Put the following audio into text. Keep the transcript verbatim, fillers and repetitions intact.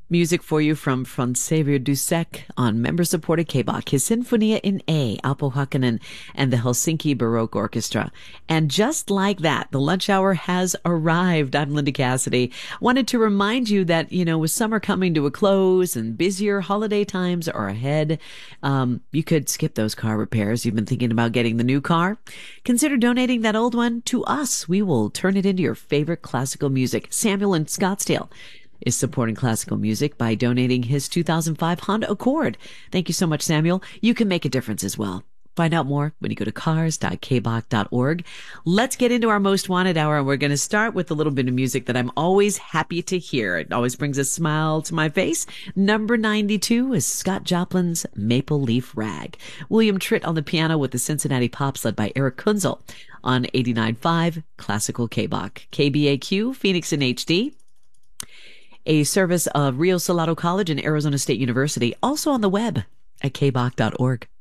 Music for you from Franz Xavier Dusek on member-supported K B O C, his Sinfonia in A, Aapo Hakkanen, and the Helsinki Baroque Orchestra. And just like that, the lunch hour has arrived. I'm Linda Cassidy. Wanted to remind you that, you know, with summer coming to a close and busier holiday times are ahead, um, you could skip those car repairs. You've been thinking about getting the new car? Consider donating that old one to us. We will turn it into your favorite classical music. Samuel in Scottsdale is supporting classical music by donating his two thousand five Honda Accord. Thank you so much, Samuel. You can make a difference as well. Find out more when you go to cars dot k b o c dot org. Let's get into our most wanted hour, and we're going to start with a little bit of music that I'm always happy to hear. It always brings a smile to my face. Number ninety-two is Scott Joplin's Maple Leaf Rag. William Tritt on the piano with the Cincinnati Pops led by Eric Kunzel on eighty-nine point five Classical K B O C. K B A Q, Phoenix in H D. A service of Rio Salado College and Arizona State University, also on the web at k b o c dot org.